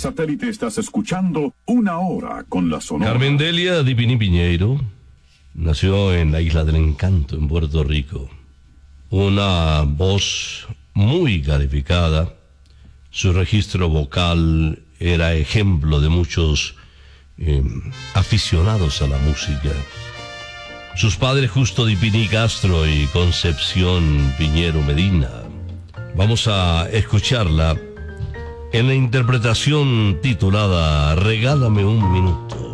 satélite estás escuchando Una Hora con la Sonora. Carmen Delia Divini Piñeiro nació en la Isla del Encanto, en Puerto Rico. Una voz muy calificada. Su registro vocal era ejemplo de muchos aficionados a la música. Sus padres Justo Dipini Castro y Concepción Piñero Medina. Vamos a escucharla en la interpretación titulada Regálame un minuto.